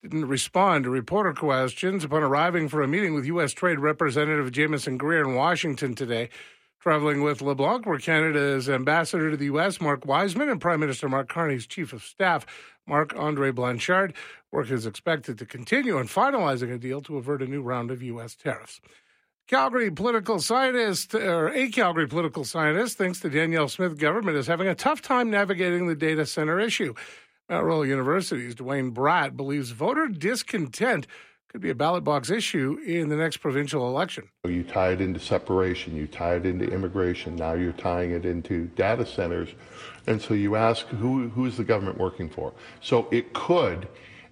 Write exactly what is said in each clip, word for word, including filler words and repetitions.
didn't respond to reporter questions upon arriving for a meeting with U S. Trade Representative Jamieson Greer in Washington today. Traveling with LeBlanc were Canada's ambassador to the U S, Mark Wiseman, and Prime Minister Mark Carney's chief of staff, Marc-Andre Blanchard. Work is expected to continue on finalizing a deal to avert a new round of U S tariffs. Calgary political scientist, or a Calgary political scientist, thinks the Danielle Smith government is having a tough time navigating the data center issue. Mount Royal University's Dwayne Bratt believes voter discontent could be a ballot box issue in the next provincial election. You tie it into separation, you tie it into immigration, now you're tying it into data centers. And so you ask, who who's the government working for? So it could,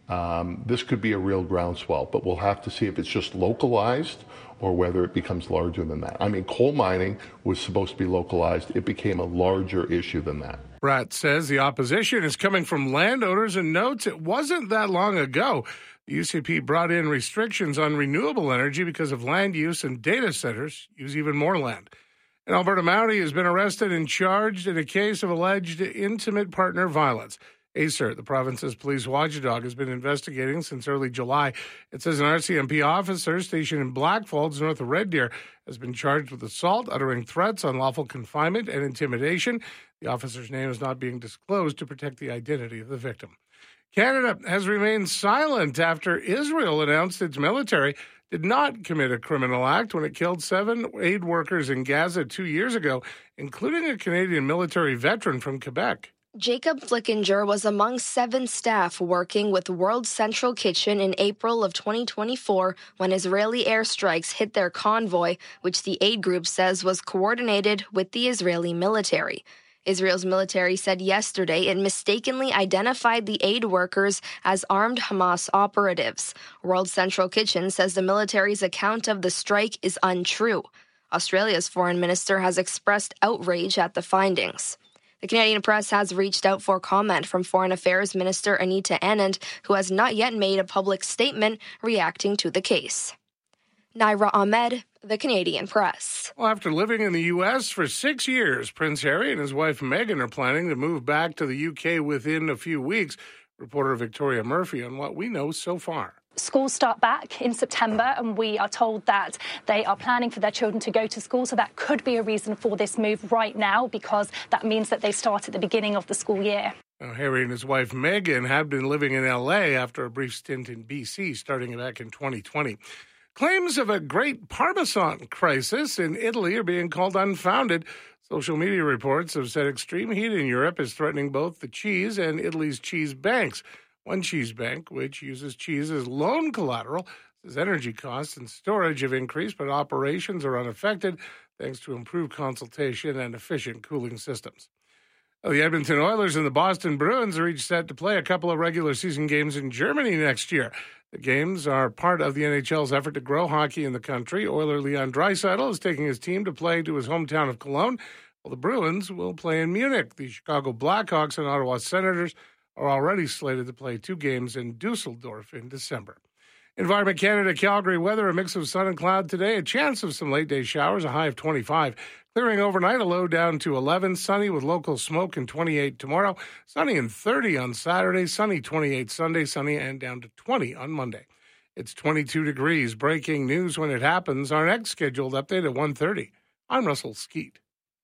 um, this could be a real groundswell, but we'll have to see if it's just localized or whether it becomes larger than that. I mean, coal mining was supposed to be localized. It became a larger issue than that. Bratt says the opposition is coming from landowners and notes it wasn't that long ago the U C P brought in restrictions on renewable energy because of land use, and data centers use even more land. An Alberta Mountie has been arrested and charged in a case of alleged intimate partner violence. ACER, the province's police watchdog, has been investigating since early July. It says an R C M P officer stationed in Blackfalds, north of Red Deer, has been charged with assault, uttering threats, unlawful confinement, and intimidation. The officer's name is not being disclosed to protect the identity of the victim. Canada has remained silent after Israel announced its military did not commit a criminal act when it killed seven aid workers in Gaza two years ago, including a Canadian military veteran from Quebec. Jacob Flickinger was among seven staff working with World Central Kitchen in April of twenty twenty-four when Israeli airstrikes hit their convoy, which the aid group says was coordinated with the Israeli military. Israel's military said yesterday it mistakenly identified the aid workers as armed Hamas operatives. World Central Kitchen says the military's account of the strike is untrue. Australia's foreign minister has expressed outrage at the findings. The Canadian Press has reached out for comment from Foreign Affairs Minister Anita Anand, who has not yet made a public statement reacting to the case. Naira Ahmed, The Canadian Press. Well, after living in the U S for six years, Prince Harry and his wife Meghan are planning to move back to the U K within a few weeks. Reporter Victoria Murphy on what we know so far. Schools start back in September, and we are told that they are planning for their children to go to school. So that could be a reason for this move right now, because that means that they start at the beginning of the school year. Now, Harry and his wife Meghan have been living in L A after a brief stint in B C, starting back in twenty twenty. Claims of a great Parmesan crisis in Italy are being called unfounded. Social media reports have said extreme heat in Europe is threatening both the cheese and Italy's cheese banks. One cheese bank, which uses cheese as loan collateral, says energy costs and storage have increased, but operations are unaffected thanks to improved consultation and efficient cooling systems. The Edmonton Oilers and the Boston Bruins are each set to play a couple of regular season games in Germany next year. The games are part of the N H L's effort to grow hockey in the country. Oiler Leon Draisaitl is taking his team to play to his hometown of Cologne, while the Bruins will play in Munich. The Chicago Blackhawks and Ottawa Senators are already slated to play two games in Dusseldorf in December. Environment Canada, Calgary weather, a mix of sun and cloud today, a chance of some late-day showers, a high of twenty-five. Clearing overnight, a low down to eleven, sunny with local smoke, and twenty-eight tomorrow. Sunny and thirty on Saturday, sunny twenty-eight Sunday, sunny and down to twenty on Monday. It's twenty-two degrees. Breaking news when it happens. Our next scheduled update at one thirty. I'm Russell Skeet.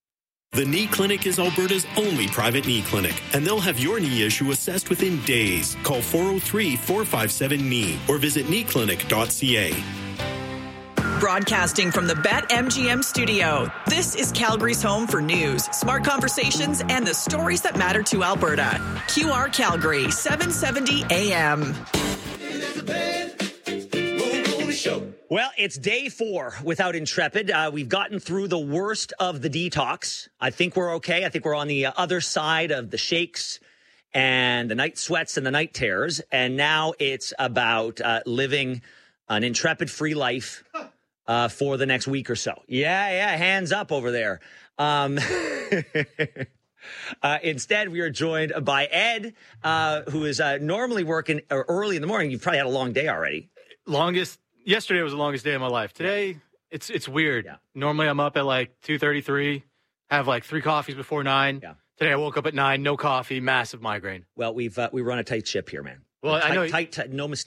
The Knee Clinic is Alberta's only private knee clinic, and they'll have your knee issue assessed within days. Call four oh three, four five seven, K N E E or visit knee clinic dot c a. Broadcasting from the BetMGM studio, this is Calgary's home for news, smart conversations, and the stories that matter to Alberta. Q R Calgary, seven seventy A M. Well, it's day four without Intrepid. Uh, we've gotten through the worst of the detox. I think we're okay. I think we're on the other side of the shakes and the night sweats and the night terrors. And now it's about uh, living an Intrepid-free life uh, for the next week or so. Yeah, yeah, hands up over there. Um, uh, instead, we are joined by Ed, uh, who is uh, normally working early in the morning. You've probably had a long day already. Longest. Yesterday was the longest day of my life. Today, yeah. it's it's weird. Yeah. Normally, I'm up at like two thirty-three, have like three coffees before nine. Yeah. Today, I woke up at nine, no coffee, massive migrane. Well, we've uh, we run a tight ship here, man. Well, tight, I know tight, tight, no mistakes.